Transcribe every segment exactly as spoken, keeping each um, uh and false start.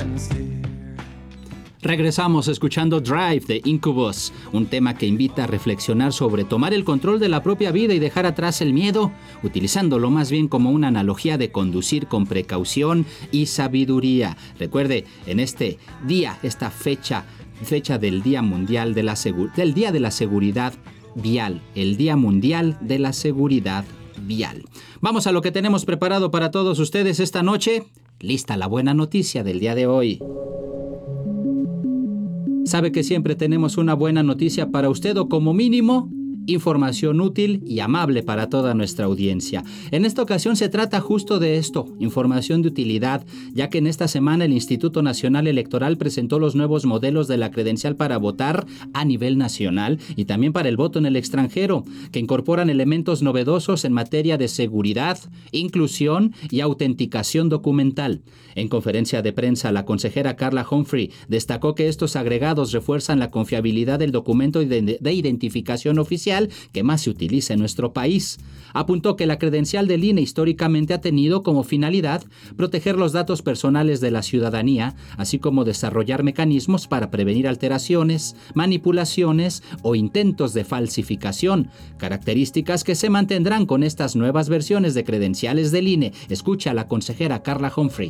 Regresamos escuchando Drive de Incubus, un tema que invita a reflexionar sobre tomar el control de la propia vida y dejar atrás el miedo, utilizándolo más bien como una analogía de conducir con precaución y sabiduría. Recuerde, en este día, esta fecha, fecha del Día Mundial de la Segu- del Día de la Seguridad Vial, el Día Mundial de la Seguridad Vial. Vamos a lo que tenemos preparado para todos ustedes esta noche. Lista la buena noticia del día de hoy. Sabe que siempre tenemos una buena noticia para usted, o como mínimo, información útil y amable para toda nuestra audiencia. En esta ocasión se trata justo de esto, información de utilidad, ya que en esta semana el Instituto Nacional Electoral presentó los nuevos modelos de la credencial para votar a nivel nacional y también para el voto en el extranjero, que incorporan elementos novedosos en materia de seguridad, inclusión y autenticación documental. En conferencia de prensa, la consejera Carla Humphrey destacó que estos agregados refuerzan la confiabilidad del documento de, de identificación oficial que más se utiliza en nuestro país. Apuntó que la credencial del I N E históricamente ha tenido como finalidad proteger los datos personales de la ciudadanía, así como desarrollar mecanismos para prevenir alteraciones, manipulaciones o intentos de falsificación, características que se mantendrán con estas nuevas versiones de credenciales del I N E. Escucha a la consejera Carla Humphrey.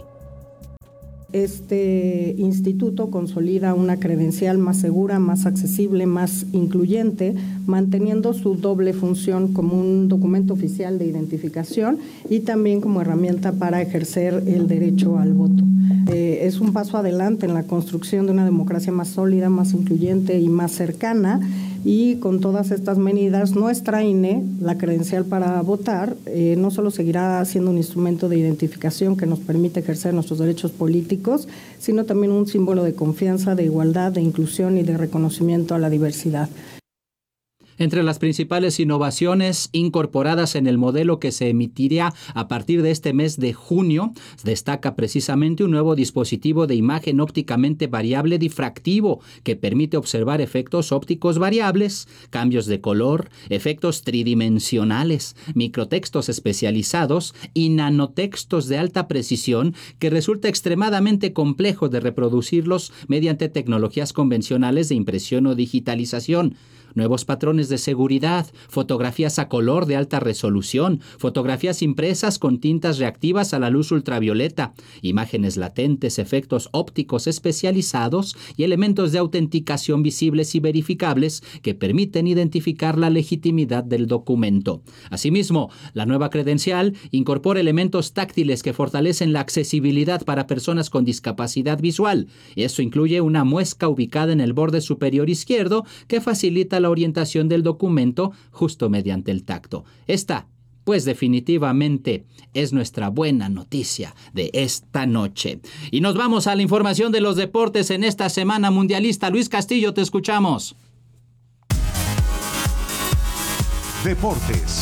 Este instituto consolida una credencial más segura, más accesible, más incluyente, manteniendo su doble función como un documento oficial de identificación y también como herramienta para ejercer el derecho al voto. Eh, es un paso adelante en la construcción de una democracia más sólida, más incluyente y más cercana. Y con todas estas medidas, nuestra I N E, la credencial para votar, eh, no solo seguirá siendo un instrumento de identificación que nos permite ejercer nuestros derechos políticos, sino también un símbolo de confianza, de igualdad, de inclusión y de reconocimiento a la diversidad. Entre las principales innovaciones incorporadas en el modelo que se emitirá a partir de este mes de junio, destaca precisamente un nuevo dispositivo de imagen ópticamente variable difractivo que permite observar efectos ópticos variables, cambios de color, efectos tridimensionales, microtextos especializados y nanotextos de alta precisión que resulta extremadamente complejo de reproducirlos mediante tecnologías convencionales de impresión o digitalización. Nuevos patrones de seguridad, fotografías a color de alta resolución, fotografías impresas con tintas reactivas a la luz ultravioleta, imágenes latentes, efectos ópticos especializados y elementos de autenticación visibles y verificables que permiten identificar la legitimidad del documento. Asimismo, la nueva credencial incorpora elementos táctiles que fortalecen la accesibilidad para personas con discapacidad visual. Eso incluye una muesca ubicada en el borde superior izquierdo que facilita la orientación del documento justo mediante el tacto. Esta, pues definitivamente, es nuestra buena noticia de esta noche. Y nos vamos a la información de los deportes en esta semana mundialista. Luis Castillo, te escuchamos. Deportes.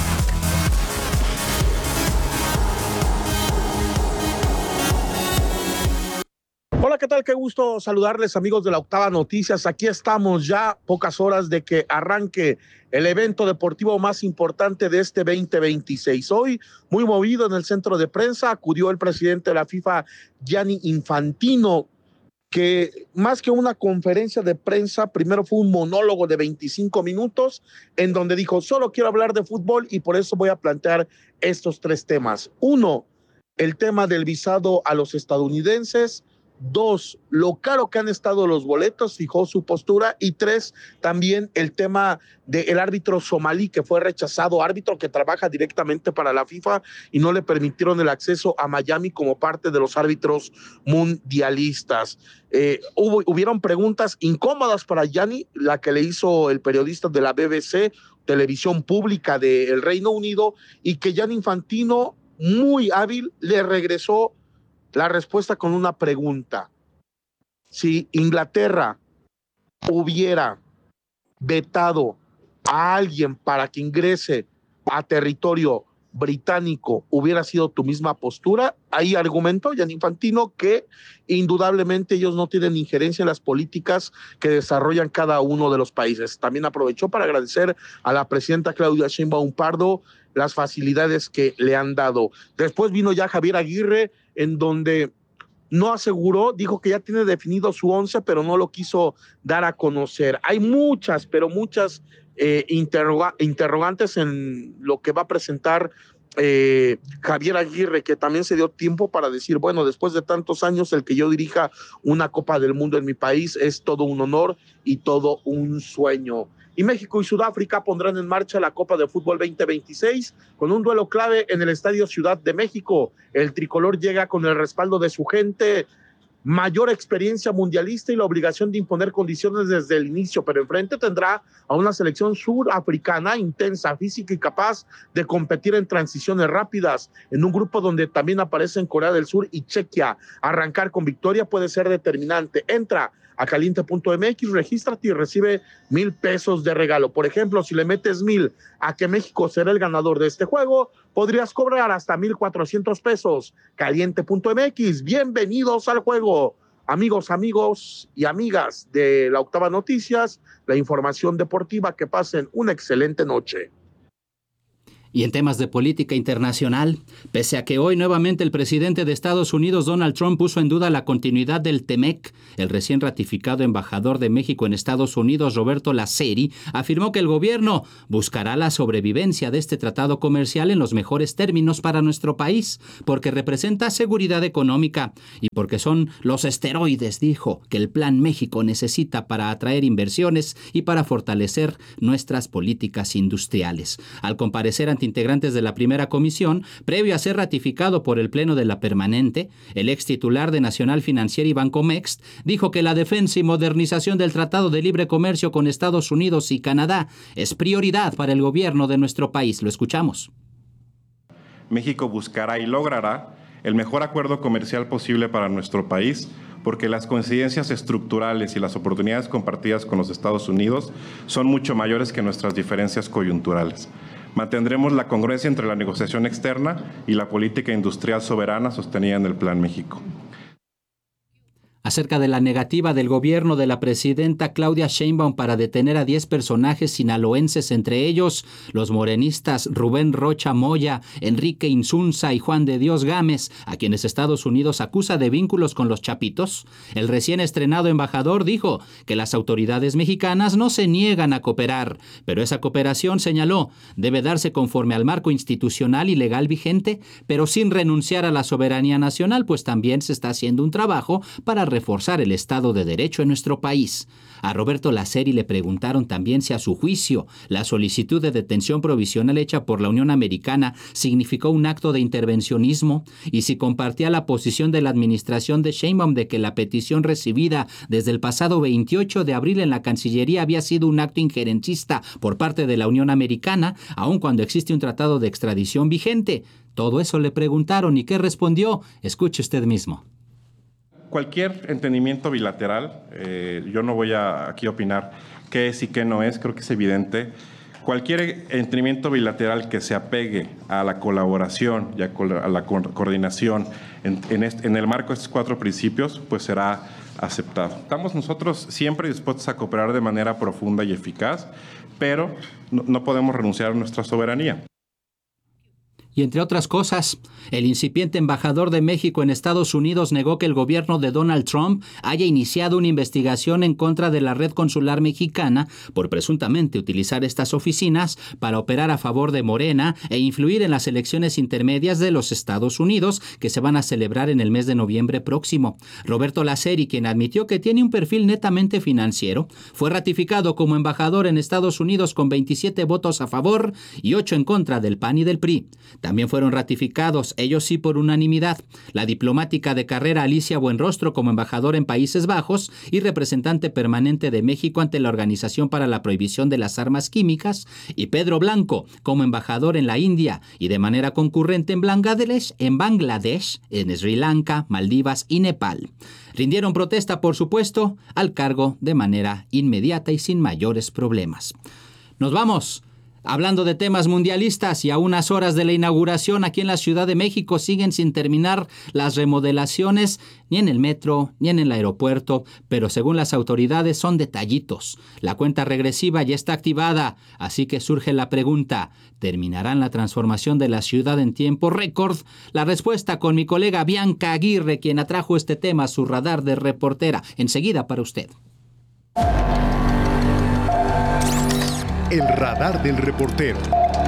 Hola, ¿qué tal? Qué gusto saludarles, amigos de la Octava Noticias. Aquí estamos ya pocas horas de que arranque el evento deportivo más importante de este veinte veintiséis. Hoy, muy movido en el centro de prensa, acudió el presidente de la FIFA, Gianni Infantino, que más que una conferencia de prensa, primero fue un monólogo de veinticinco minutos en donde dijo, solo quiero hablar de fútbol y por eso voy a plantear estos tres temas. Uno, el tema del visado a los estadounidenses. Dos, lo caro que han estado los boletos, fijó su postura. Y tres, también el tema del árbitro somalí que fue rechazado, árbitro que trabaja directamente para la FIFA y no le permitieron el acceso a Miami como parte de los árbitros mundialistas. Eh, hubo, hubieron preguntas incómodas para Gianni, la que le hizo el periodista de la B B C, televisión pública del Reino Unido, y que Gianni Infantino, muy hábil, le regresó la respuesta con una pregunta. Si Inglaterra hubiera vetado a alguien para que ingrese a territorio británico, ¿hubiera sido tu misma postura? Ahí argumentó Gianni Infantino que indudablemente ellos no tienen injerencia en las políticas que desarrollan cada uno de los países. También aprovechó para agradecer a la presidenta Claudia Sheinbaum Pardo las facilidades que le han dado. Después vino ya Javier Aguirre, en donde no aseguró, dijo que ya tiene definido su once, pero no lo quiso dar a conocer. Hay muchas, pero muchas eh, interroga- interrogantes en lo que va a presentar eh, Javier Aguirre, que también se dio tiempo para decir, bueno, después de tantos años, el que yo dirija una Copa del Mundo en mi país es todo un honor y todo un sueño. Y México y Sudáfrica pondrán en marcha la Copa de Fútbol veinte veintiséis con un duelo clave en el Estadio Ciudad de México. El tricolor llega con el respaldo de su gente, mayor experiencia mundialista y la obligación de imponer condiciones desde el inicio, pero enfrente tendrá a una selección surafricana intensa, física y capaz de competir en transiciones rápidas, en un grupo donde también aparecen Corea del Sur y Chequia. Arrancar con victoria puede ser determinante. Entra a caliente punto m x, regístrate y recibe mil pesos de regalo. Por ejemplo, si le metes mil a que México será el ganador de este juego, podrías cobrar hasta mil cuatrocientos pesos. caliente punto m x, bienvenidos al juego. Amigos, amigos y amigas de La Octava Noticias, la información deportiva, que pasen una excelente noche. Y en temas de política internacional, pese a que hoy nuevamente el presidente de Estados Unidos, Donald Trump, puso en duda la continuidad del TEMEC, el recién ratificado embajador de México en Estados Unidos, Roberto Laceri, afirmó que el gobierno buscará la sobrevivencia de este tratado comercial en los mejores términos para nuestro país, porque representa seguridad económica y porque son los esteroides, dijo, que el Plan México necesita para atraer inversiones y para fortalecer nuestras políticas industriales. Al comparecer ante integrantes de la primera comisión, previo a ser ratificado por el Pleno de la Permanente, el ex titular de Nacional Financiera y Bancomext dijo que la defensa y modernización del Tratado de Libre Comercio con Estados Unidos y Canadá es prioridad para el gobierno de nuestro país. Lo escuchamos. México buscará y logrará el mejor acuerdo comercial posible para nuestro país, porque las coincidencias estructurales y las oportunidades compartidas con los Estados Unidos son mucho mayores que nuestras diferencias coyunturales. Mantendremos la congruencia entre la negociación externa y la política industrial soberana sostenida en el Plan México. Acerca de la negativa del gobierno de la presidenta Claudia Sheinbaum para detener a diez personajes sinaloenses, entre ellos los morenistas Rubén Rocha Moya, Enrique Insunza y Juan de Dios Gámez, a quienes Estados Unidos acusa de vínculos con los Chapitos, el recién estrenado embajador dijo que las autoridades mexicanas no se niegan a cooperar, pero esa cooperación, señaló, debe darse conforme al marco institucional y legal vigente, pero sin renunciar a la soberanía nacional, pues también se está haciendo un trabajo para reforzar el Estado de Derecho en nuestro país. A Roberto Laceri le preguntaron también si a su juicio la solicitud de detención provisional hecha por la Unión Americana significó un acto de intervencionismo y si compartía la posición de la administración de Sheinbaum de que la petición recibida desde el pasado veintiocho de abril en la Cancillería había sido un acto injerencista por parte de la Unión Americana, aun cuando existe un tratado de extradición vigente. Todo eso le preguntaron y ¿qué respondió? Escuche usted mismo. Cualquier entendimiento bilateral, eh, yo no voy a aquí opinar qué es y qué no es, creo que es evidente. Cualquier entendimiento bilateral que se apegue a la colaboración y a, a la co- coordinación en, en, este, en el marco de estos cuatro principios, pues será aceptado. Estamos nosotros siempre dispuestos a cooperar de manera profunda y eficaz, pero no, no podemos renunciar a nuestra soberanía. Y entre otras cosas, el incipiente embajador de México en Estados Unidos negó que el gobierno de Donald Trump haya iniciado una investigación en contra de la red consular mexicana por presuntamente utilizar estas oficinas para operar a favor de Morena e influir en las elecciones intermedias de los Estados Unidos que se van a celebrar en el mes de noviembre próximo. Roberto Laceri, quien admitió que tiene un perfil netamente financiero, fue ratificado como embajador en Estados Unidos con veintisiete votos a favor y ocho en contra del P A N y del P R I. También fueron ratificados, ellos sí por unanimidad, la diplomática de carrera Alicia Buenrostro como embajadora en Países Bajos y representante permanente de México ante la Organización para la Prohibición de las Armas Químicas, y Pedro Blanco como embajador en la India y de manera concurrente en Bangladesh, en Bangladesh, en Sri Lanka, Maldivas y Nepal. Rindieron protesta, por supuesto, al cargo de manera inmediata y sin mayores problemas. Nos vamos Hablando de temas mundialistas y a unas horas de la inauguración, aquí en la Ciudad de México siguen sin terminar las remodelaciones ni en el metro ni en el aeropuerto, pero según las autoridades son detallitos. La cuenta regresiva ya está activada, así que surge la pregunta, ¿terminarán la transformación de la ciudad en tiempo récord? La respuesta con mi colega Bianca Aguirre, quien atrajo este tema a su radar de reportera. Enseguida para usted. El radar del reportero.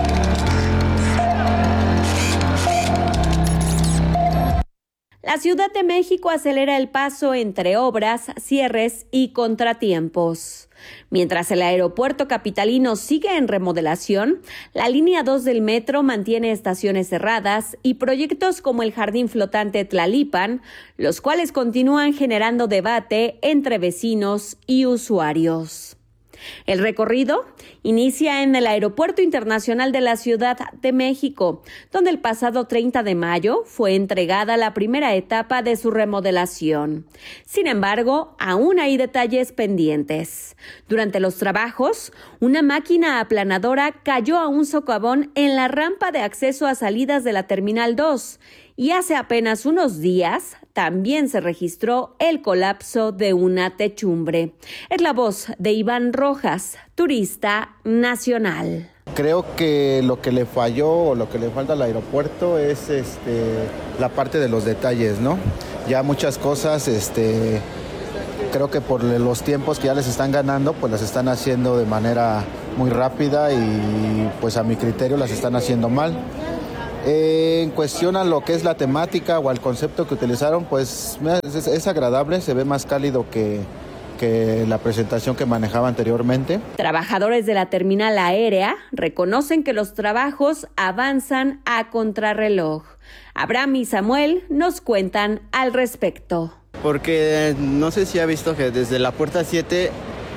La Ciudad de México acelera el paso entre obras, cierres y contratiempos. Mientras el aeropuerto capitalino sigue en remodelación, la línea dos del metro mantiene estaciones cerradas y proyectos como el Jardín Flotante Tlalipan, los cuales continúan generando debate entre vecinos y usuarios. El recorrido inicia en el Aeropuerto Internacional de la Ciudad de México, donde el pasado treinta de mayo fue entregada la primera etapa de su remodelación. Sin embargo, aún hay detalles pendientes. Durante los trabajos, una máquina aplanadora cayó a un socavón en la rampa de acceso a salidas de la Terminal dos. Y hace apenas unos días también se registró el colapso de una techumbre. Es la voz de Iván Rojas, turista nacional. Creo que lo que le falló o lo que le falta al aeropuerto es este, la parte de los detalles, ¿no? Ya muchas cosas, este, creo que por los tiempos que ya les están ganando, pues las están haciendo de manera muy rápida y pues a mi criterio las están haciendo mal. Eh, en cuestión a lo que es la temática o al concepto que utilizaron, pues es, es agradable, se ve más cálido que, que la presentación que manejaba anteriormente. Trabajadores de la terminal aérea reconocen que los trabajos avanzan a contrarreloj. Abraham y Samuel nos cuentan al respecto. Porque no sé si ha visto que desde la puerta siete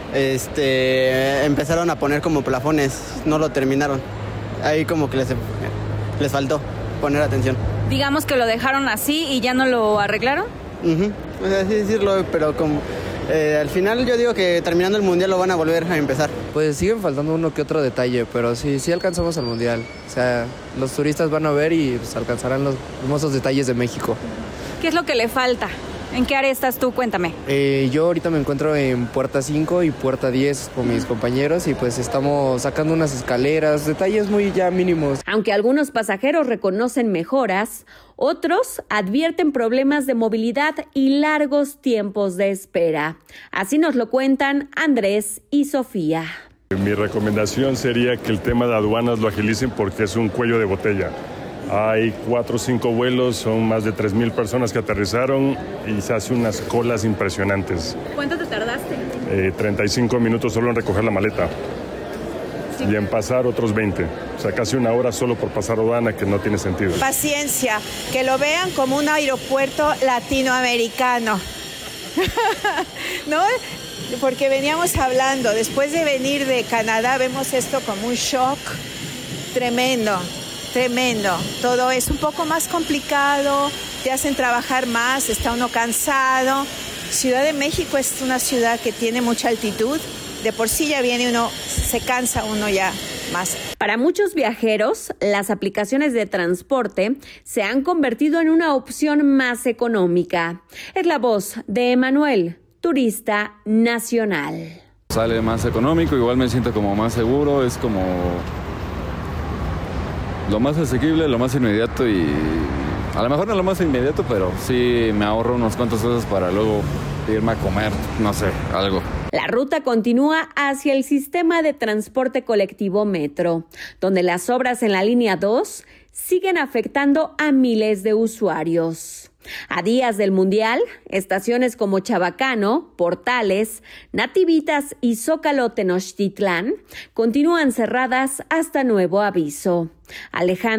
este, empezaron a poner como plafones, no lo terminaron. Ahí como que les... Les faltó poner atención. Digamos que lo dejaron así y ya no lo arreglaron. Uh-huh. O sea, así decirlo, pero como, eh, al final yo digo que terminando el mundial lo van a volver a empezar. Pues siguen faltando uno que otro detalle, pero sí, sí alcanzamos al mundial. O sea, los turistas van a ver y pues, alcanzarán los hermosos detalles de México. ¿Qué es lo que le falta? ¿En qué área estás tú? Cuéntame. Eh, yo ahorita me encuentro en puerta cinco y puerta diez con mis compañeros y pues estamos sacando unas escaleras, detalles muy ya mínimos. Aunque algunos pasajeros reconocen mejoras, otros advierten problemas de movilidad y largos tiempos de espera. Así nos lo cuentan Andrés y Sofía. Mi recomendación sería que el tema de aduanas lo agilicen porque es un cuello de botella. Hay cuatro o cinco vuelos, son más de tres mil personas que aterrizaron y se hacen unas colas impresionantes. ¿Cuánto te tardaste? Eh, treinta y cinco minutos solo en recoger la maleta. Sí. Y en pasar otros veinte. O sea, casi una hora solo por pasar aduana, que no tiene sentido. Paciencia, que lo vean como un aeropuerto latinoamericano. ¿No? Porque veníamos hablando, después de venir de Canadá, vemos esto como un shock tremendo. Tremendo, todo es un poco más complicado, te hacen trabajar más, está uno cansado. Ciudad de México es una ciudad que tiene mucha altitud, de por sí ya viene uno, se cansa uno ya más. Para muchos viajeros, las aplicaciones de transporte se han convertido en una opción más económica. Es la voz de Emanuel, turista nacional. Sale más económico, igual me siento como más seguro, es como... lo más asequible, lo más inmediato y a lo mejor no lo más inmediato, pero sí me ahorro unos cuantos pesos para luego irme a comer, no sé, algo. La ruta continúa hacia el sistema de transporte colectivo Metro, donde las obras en la línea dos siguen afectando a miles de usuarios. A días del Mundial, estaciones como Chabacano, Portales, Nativitas y Zócalo Tenochtitlán continúan cerradas hasta nuevo aviso. Alejandro,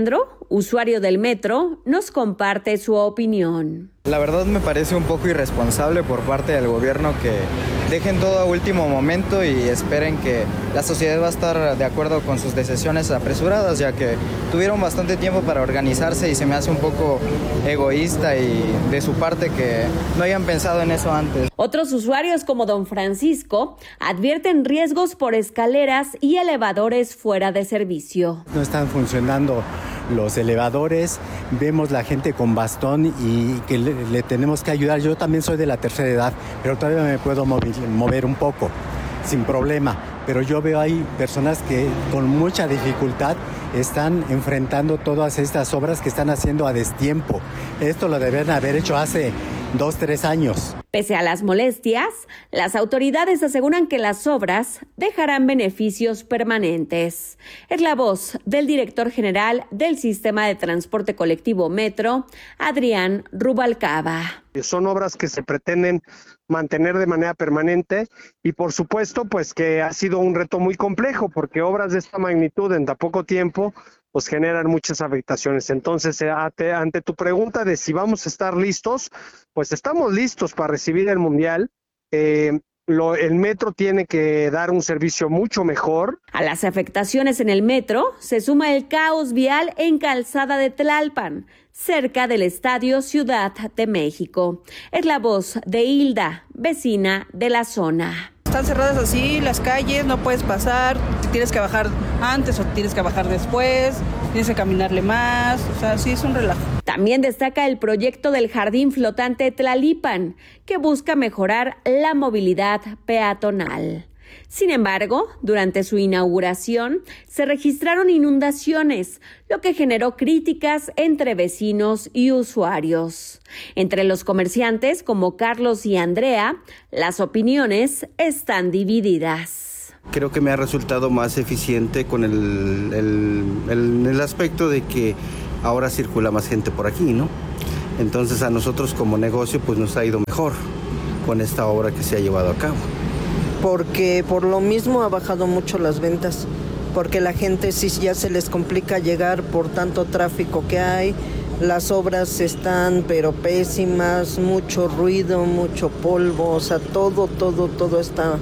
usuario del metro, nos comparte su opinión. La verdad me parece un poco irresponsable por parte del gobierno que dejen todo a último momento y esperen que la sociedad va a estar de acuerdo con sus decisiones apresuradas, ya que tuvieron bastante tiempo para organizarse y se me hace un poco egoísta y de su parte que no hayan pensado en eso antes. Otros usuarios como don Francisco advierten riesgos por escaleras y elevadores fuera de servicio. No están funcionando los elevadores, vemos la gente con bastón y que le, le tenemos que ayudar. Yo también soy de la tercera edad, pero todavía me puedo mover, mover un poco, sin problema. Pero yo veo ahí personas que con mucha dificultad están enfrentando todas estas obras que están haciendo a destiempo. Esto lo deben haber hecho hace dos, tres años. Pese a las molestias, las autoridades aseguran que las obras dejarán beneficios permanentes. Es la voz del director general del Sistema de Transporte Colectivo Metro, Adrián Rubalcaba. Son obras que se pretenden mantener de manera permanente y por supuesto pues que ha sido un reto muy complejo porque obras de esta magnitud en tan poco tiempo pues generan muchas afectaciones. Entonces, ante, ante tu pregunta de si vamos a estar listos, pues estamos listos para recibir el Mundial. Eh, lo, el metro tiene que dar un servicio mucho mejor. A las afectaciones en el metro se suma el caos vial en Calzada de Tlalpan, cerca del Estadio Ciudad de México. Es la voz de Hilda, vecina de la zona. Están cerradas así las calles, no puedes pasar, tienes que bajar antes o tienes que bajar después, tienes que caminarle más, o sea, sí es un relajo. También destaca el proyecto del Jardín Flotante Tlalipan, que busca mejorar la movilidad peatonal. Sin embargo, durante su inauguración se registraron inundaciones, lo que generó críticas entre vecinos y usuarios. Entre los comerciantes como Carlos y Andrea, las opiniones están divididas. Creo que me ha resultado más eficiente con el, el, el, el aspecto de que ahora circula más gente por aquí, ¿no? Entonces a nosotros como negocio pues nos ha ido mejor con esta obra que se ha llevado a cabo. Porque por lo mismo ha bajado mucho las ventas, porque la gente sí ya se les complica llegar por tanto tráfico que hay, las obras están pero pésimas, mucho ruido, mucho polvo, o sea, todo, todo, todo está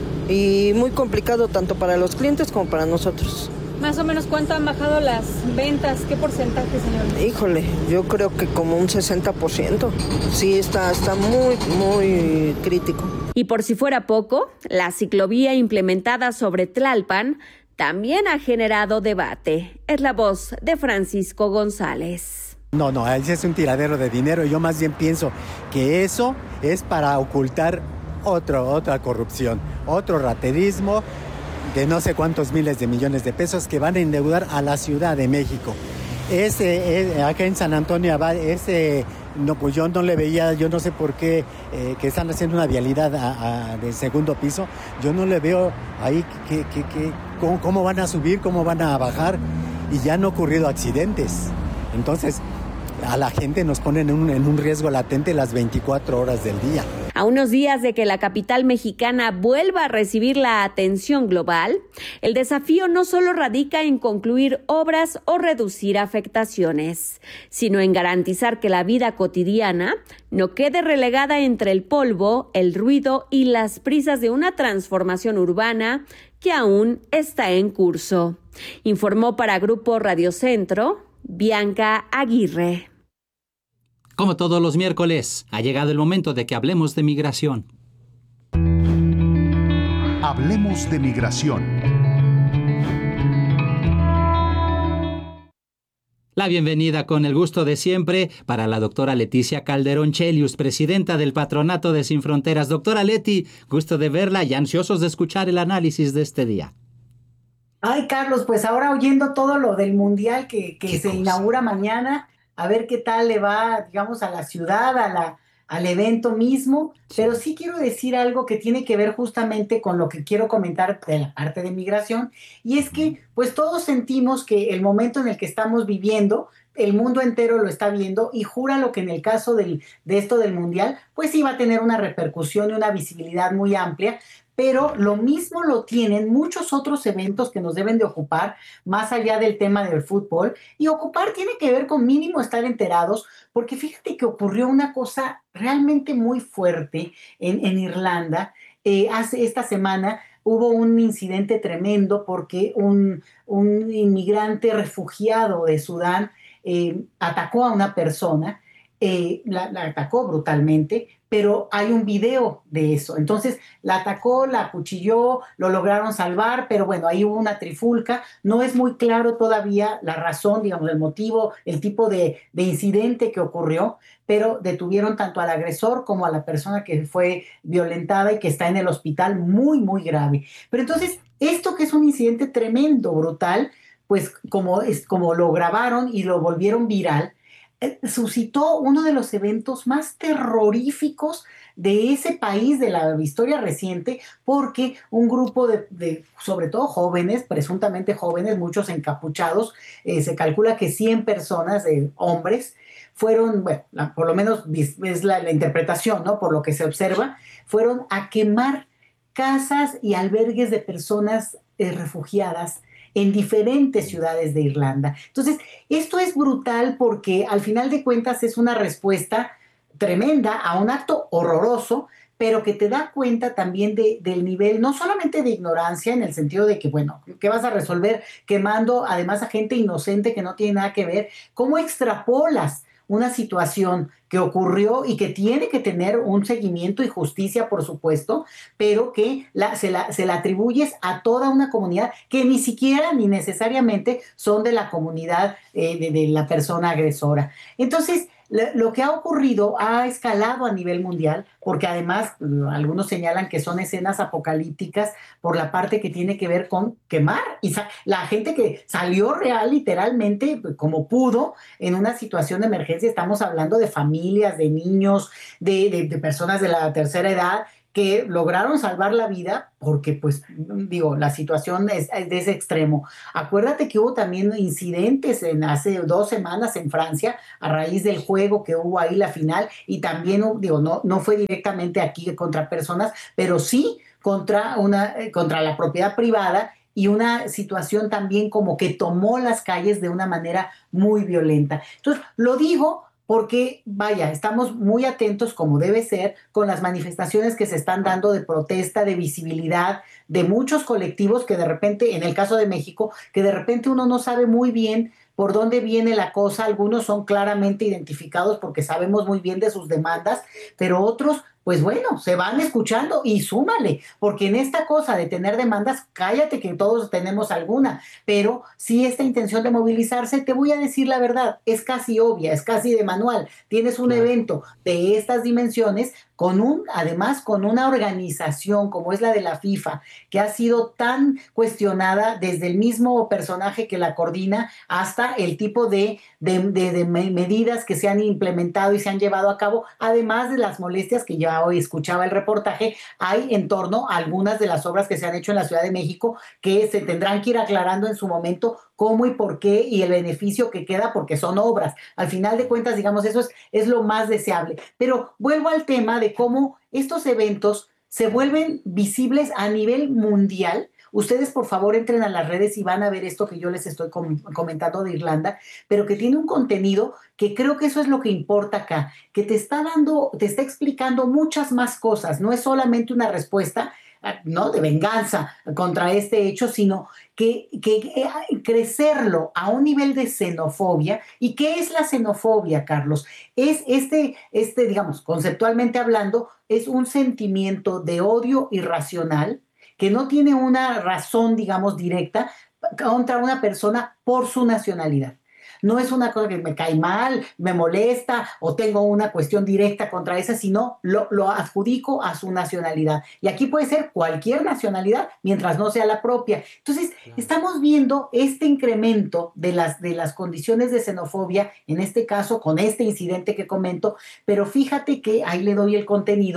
y muy complicado tanto para los clientes como para nosotros. Más o menos, ¿cuánto han bajado las ventas? ¿Qué porcentaje, señor? Híjole, yo creo que como un sesenta por ciento. Sí, está, está muy, muy crítico. Y por si fuera poco, la ciclovía implementada sobre Tlalpan también ha generado debate. Es la voz de Francisco González. No, no, ese es un tiradero de dinero. Yo más bien pienso que eso es para ocultar otro, otra corrupción, otro raterismo de no sé cuántos miles de millones de pesos que van a endeudar a la Ciudad de México. Ese, ese acá en San Antonio, ese, no, pues yo no le veía, yo no sé por qué, eh, que están haciendo una vialidad a, a, del segundo piso, yo no le veo ahí que, que, que, cómo, cómo van a subir, cómo van a bajar, y ya han ocurrido accidentes. Entonces, a la gente nos ponen en un, en un riesgo latente las veinticuatro horas del día. A unos días de que la capital mexicana vuelva a recibir la atención global, el desafío no solo radica en concluir obras o reducir afectaciones, sino en garantizar que la vida cotidiana no quede relegada entre el polvo, el ruido y las prisas de una transformación urbana que aún está en curso. Informó para Grupo Radio Centro, Bianca Aguirre. Como todos los miércoles, ha llegado el momento de que hablemos de migración. Hablemos de migración. La bienvenida con el gusto de siempre para la doctora Leticia Calderón Chelius, presidenta del Patronato de Sin Fronteras. Doctora Leti, gusto de verla y ansiosos de escuchar el análisis de este día. Ay, Carlos, pues ahora oyendo todo lo del Mundial que, que se cosa? inaugura mañana, a ver qué tal le va, digamos, a la ciudad, a la, al evento mismo, sí. Pero sí quiero decir algo que tiene que ver justamente con lo que quiero comentar de la parte de migración, y es que pues todos sentimos que el momento en el que estamos viviendo, el mundo entero lo está viendo, y júralo que en el caso del, de esto del Mundial, pues sí va a tener una repercusión y una visibilidad muy amplia, pero lo mismo lo tienen muchos otros eventos que nos deben de ocupar, más allá del tema del fútbol, y ocupar tiene que ver con mínimo estar enterados, porque fíjate que ocurrió una cosa realmente muy fuerte en, en Irlanda. Eh, hace esta semana hubo un incidente tremendo porque un, un inmigrante refugiado de Sudán eh, atacó a una persona, eh, la, la atacó brutalmente, pero hay un video de eso. Entonces la atacó, la acuchilló, lo lograron salvar, pero bueno, ahí hubo una trifulca. No es muy claro todavía la razón, digamos, el motivo, el tipo de, de incidente que ocurrió, pero detuvieron tanto al agresor como a la persona que fue violentada y que está en el hospital muy, muy grave. Pero entonces, esto que es un incidente tremendo, brutal, pues como, es, como lo grabaron y lo volvieron viral, eh, suscitó uno de los eventos más terroríficos de ese país, de la historia reciente, porque un grupo de, de sobre todo jóvenes, presuntamente jóvenes, muchos encapuchados, eh, se calcula que cien personas, eh, hombres, fueron, bueno, la, por lo menos es la, la interpretación, ¿no? Por lo que se observa, fueron a quemar casas y albergues de personas eh, refugiadas en diferentes ciudades de Irlanda. Entonces, esto es brutal porque al final de cuentas es una respuesta tremenda a un acto horroroso, pero que te da cuenta también de, del nivel, no solamente de ignorancia, en el sentido de que, bueno, ¿qué vas a resolver quemando además a gente inocente que no tiene nada que ver? ¿Cómo extrapolas una situación que ocurrió y que tiene que tener un seguimiento y justicia, por supuesto, pero que la, se, la, se la atribuyes a toda una comunidad que ni siquiera ni necesariamente son de la comunidad eh, de, de la persona agresora? Entonces, lo que ha ocurrido ha escalado a nivel mundial, porque además algunos señalan que son escenas apocalípticas por la parte que tiene que ver con quemar. Y la gente que salió real, literalmente, como pudo, en una situación de emergencia. Estamos hablando de familias, de niños, de, de, de personas de la tercera edad, que lograron salvar la vida porque, pues, digo, la situación es, es de ese extremo. Acuérdate que hubo también incidentes en hace dos semanas en Francia a raíz del juego que hubo ahí, la final, y también, digo, no, no fue directamente aquí contra personas, pero sí contra, una, contra la propiedad privada, y una situación también como que tomó las calles de una manera muy violenta. Entonces, lo digo porque, vaya, estamos muy atentos, como debe ser, con las manifestaciones que se están dando de protesta, de visibilidad, de muchos colectivos que de repente, en el caso de México, que de repente uno no sabe muy bien por dónde viene la cosa. Algunos son claramente identificados porque sabemos muy bien de sus demandas, pero otros, pues bueno, se van escuchando y súmale, porque en esta cosa de tener demandas, cállate que todos tenemos alguna, pero sí esta intención de movilizarse, te voy a decir la verdad, es casi obvia, es casi de manual. Tienes un claro. evento de estas dimensiones, con un, además con una organización como es la de la FIFA, que ha sido tan cuestionada desde el mismo personaje que la coordina hasta el tipo de, de, de, de medidas que se han implementado y se han llevado a cabo, además de las molestias que ya hoy escuchaba el reportaje, hay en torno a algunas de las obras que se han hecho en la Ciudad de México que se tendrán que ir aclarando en su momento cómo y por qué y el beneficio que queda, porque son obras. Al final de cuentas, digamos, eso es, es lo más deseable. Pero vuelvo al tema de cómo estos eventos se vuelven visibles a nivel mundial. Ustedes, por favor, entren a las redes y van a ver esto que yo les estoy com- comentando de Irlanda, pero que tiene un contenido que creo que eso es lo que importa acá, que te está dando, te está explicando muchas más cosas. No es solamente una respuesta, ¿no?, de venganza contra este hecho, sino que, que, que crecerlo a un nivel de xenofobia. ¿Y qué es la xenofobia, Carlos? Es este, este, digamos, conceptualmente hablando, es un sentimiento de odio irracional que no tiene una razón, digamos, directa contra una persona por su nacionalidad. No es una cosa que me cae mal, me molesta o tengo una cuestión directa contra esa, sino lo, lo adjudico a su nacionalidad. Y aquí puede ser cualquier nacionalidad, mientras no sea la propia. Entonces, claro. estamos viendo este incremento de las, de las condiciones de xenofobia, en este caso con este incidente que comento, pero fíjate que ahí le doy el contenido.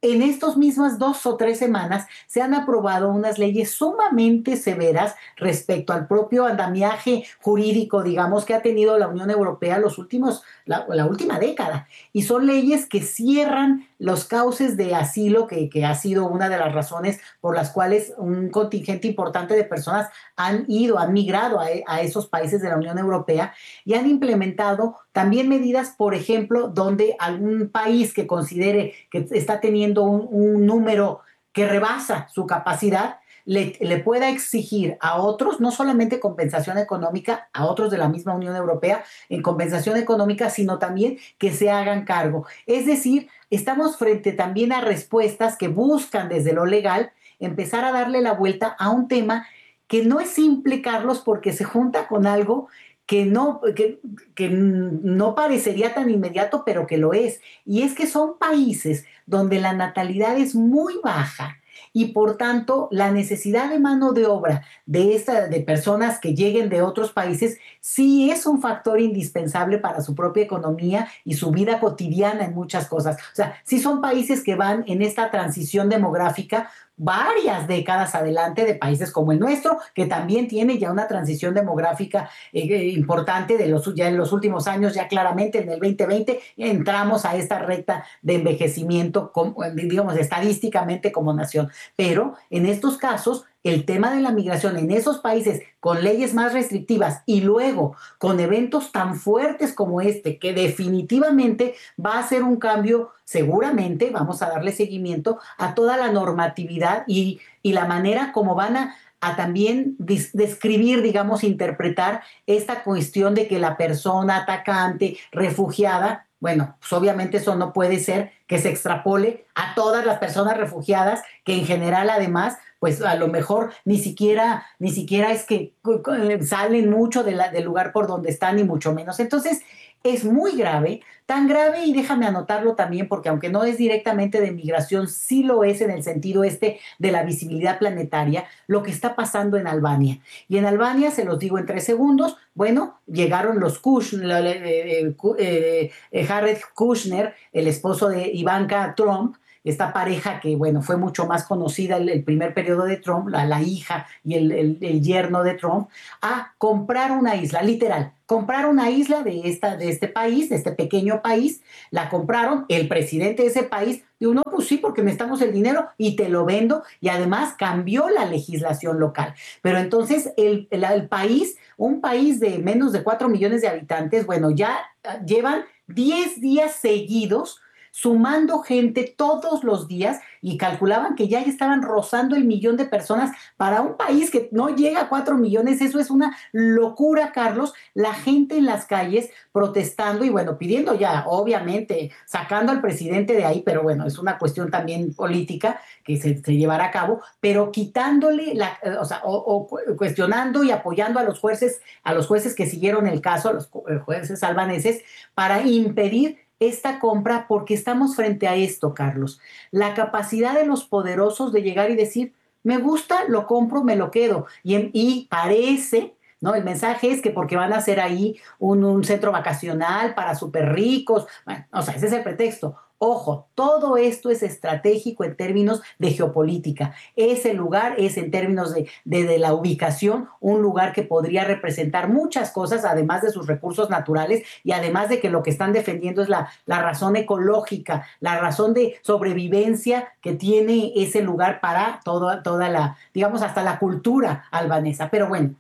en estas mismas dos o tres semanas se han aprobado unas leyes sumamente severas respecto al propio andamiaje jurídico, digamos, que ha tenido la Unión Europea los últimos, la, la última década. Y son leyes que cierran los cauces de asilo, que, que ha sido una de las razones por las cuales un contingente importante de personas han ido, han migrado a, a esos países de la Unión Europea y han implementado también medidas, por ejemplo, donde algún país que considere que está teniendo un, un número que rebasa su capacidad, le, le pueda exigir a otros, no solamente compensación económica, a otros de la misma Unión Europea, en compensación económica, sino también que se hagan cargo. Es decir, estamos frente también a respuestas que buscan desde lo legal empezar a darle la vuelta a un tema que no es simple, Carlos, porque se junta con algo que no, que, que no parecería tan inmediato, pero que lo es. Y es que son países donde la natalidad es muy baja y por tanto la necesidad de mano de obra de, esta, de personas que lleguen de otros países sí es un factor indispensable para su propia economía y su vida cotidiana en muchas cosas. O sea, sí son países que van en esta transición demográfica varias décadas adelante de países como el nuestro, que también tiene ya una transición demográfica eh, importante de los, ya en los últimos años, ya claramente en el veinte veinte entramos a esta recta de envejecimiento, como, digamos, estadísticamente como nación. Pero en estos casos, el tema de la migración en esos países con leyes más restrictivas y luego con eventos tan fuertes como este, que definitivamente va a ser un cambio, seguramente vamos a darle seguimiento a toda la normatividad y, y la manera como van a, a también dis- describir, digamos, interpretar esta cuestión de que la persona atacante, refugiada, bueno, pues obviamente eso no puede ser que se extrapole a todas las personas refugiadas, que en general además, pues a lo mejor ni siquiera, ni siquiera es que salen mucho de la, del lugar por donde están, ni mucho menos. Entonces, es muy grave, tan grave, y déjame anotarlo también, porque aunque no es directamente de migración, sí lo es en el sentido este de la visibilidad planetaria, lo que está pasando en Albania. Y en Albania, se los digo en tres segundos, bueno, llegaron los Kushner, eh, eh, eh, Jared Kushner, el esposo de Ivanka Trump, esta pareja que, bueno, fue mucho más conocida el, el primer periodo de Trump, la, la hija y el, el, el yerno de Trump, a comprar una isla, literal, comprar una isla de, esta, de este país, de este pequeño país, la compraron, el presidente de ese país dijo, no, pues sí, porque necesitamos el dinero y te lo vendo, y además cambió la legislación local. Pero entonces el, el, el país, un país de menos de cuatro millones de habitantes, bueno, ya llevan diez días seguidos sumando gente todos los días, y calculaban que ya estaban rozando el millón de personas para un país que no llega a cuatro millones. Eso es una locura, Carlos. La gente en las calles protestando y, bueno, pidiendo ya, obviamente, sacando al presidente de ahí, pero bueno, es una cuestión también política que se, se llevará a cabo, pero quitándole, la, o sea, o, o cuestionando y apoyando a los jueces, a los jueces que siguieron el caso, a los jueces albaneses, para impedir esta compra, porque estamos frente a esto, Carlos. La capacidad de los poderosos de llegar y decir, me gusta, lo compro, me lo quedo. Y, y parece, ¿no? El mensaje es que porque van a hacer ahí un, un centro vacacional para súper ricos. Bueno, o sea, ese es el pretexto. Ojo, todo esto es estratégico en términos de geopolítica. Ese lugar es, en términos de, de, de la ubicación, un lugar que podría representar muchas cosas, además de sus recursos naturales, y además de que lo que están defendiendo es la, la razón ecológica, la razón de sobrevivencia que tiene ese lugar para todo, toda la, digamos, hasta la cultura albanesa. Pero bueno,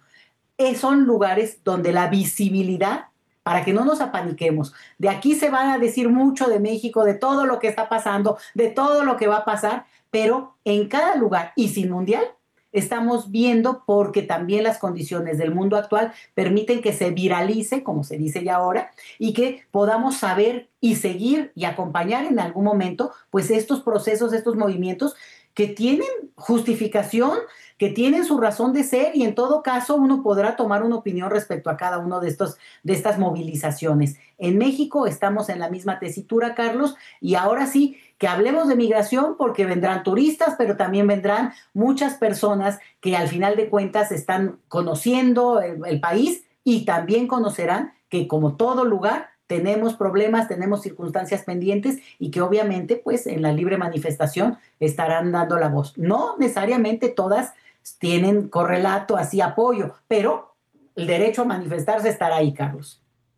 son lugares donde la visibilidad, para que no nos apaniquemos, de aquí se van a decir mucho de México, de todo lo que está pasando, de todo lo que va a pasar, pero en cada lugar y sin mundial estamos viendo, porque también las condiciones del mundo actual permiten que se viralice, como se dice ya ahora, y que podamos saber y seguir y acompañar en algún momento pues estos procesos, estos movimientos que tienen justificación, que tienen su razón de ser, y en todo caso uno podrá tomar una opinión respecto a cada uno de estos, de estas movilizaciones. En México estamos en la misma tesitura, Carlos, y ahora sí que hablemos de migración, porque vendrán turistas, pero también vendrán muchas personas que al final de cuentas están conociendo el, el país, y también conocerán que, como todo lugar, tenemos problemas, tenemos circunstancias pendientes y que obviamente pues en la libre manifestación estarán dando la voz. No necesariamente todas tienen correlato, así apoyo, pero el derecho a manifestarse estará ahí, Carlos.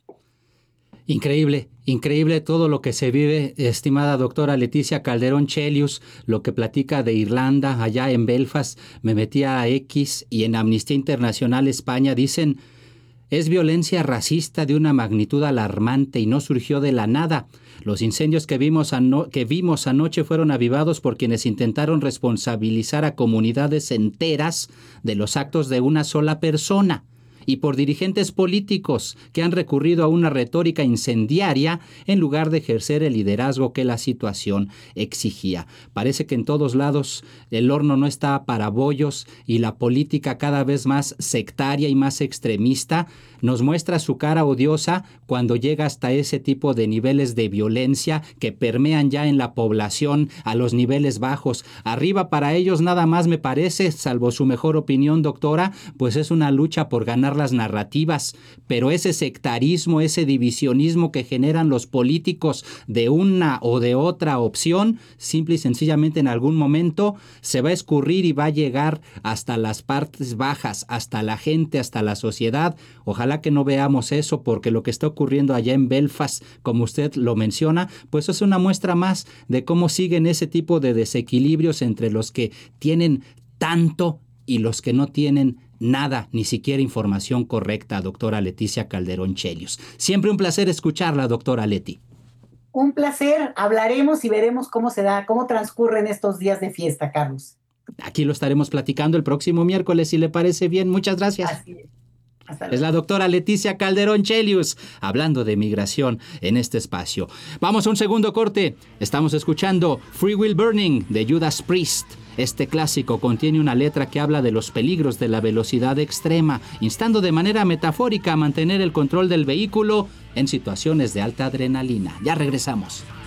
Increíble, increíble todo lo que se vive, estimada doctora Leticia Calderón Chelius, lo que platica de Irlanda, allá en Belfast. Me metí a X y en Amnistía Internacional España dicen, es violencia racista de una magnitud alarmante y no surgió de la nada. Los incendios que vimos, ano- que vimos anoche fueron avivados por quienes intentaron responsabilizar a comunidades enteras de los actos de una sola persona, y por dirigentes políticos que han recurrido a una retórica incendiaria en lugar de ejercer el liderazgo que la situación exigía. Parece que en todos lados el horno no está para bollos y la política cada vez más sectaria y más extremista nos muestra su cara odiosa cuando llega hasta ese tipo de niveles de violencia que permean ya en la población a los niveles bajos. Arriba para ellos nada más me parece, salvo su mejor opinión, doctora, pues es una lucha por ganar las narrativas, pero ese sectarismo, ese divisionismo que generan los políticos de una o de otra opción, simple y sencillamente en algún momento se va a escurrir y va a llegar hasta las partes bajas, hasta la gente, hasta la sociedad. Ojalá que no veamos eso, porque lo que está ocurriendo allá en Belfast, como usted lo menciona, pues es una muestra más de cómo siguen ese tipo de desequilibrios entre los que tienen tanto y los que no tienen nada, ni siquiera información correcta, doctora Leticia Calderón Chelius. Siempre un placer escucharla, doctora Leti. Un placer, hablaremos y veremos cómo se da, cómo transcurren estos días de fiesta, Carlos. Aquí lo estaremos platicando el próximo miércoles, si le parece bien. Muchas gracias. Así es. Hasta Es luego. la doctora Leticia Calderón Chelius, hablando de migración en este espacio. Vamos a un segundo corte. Estamos escuchando Free Will Burning de Judas Priest. Este clásico contiene una letra que habla de los peligros de la velocidad extrema, instando de manera metafórica a mantener el control del vehículo en situaciones de alta adrenalina. Ya regresamos.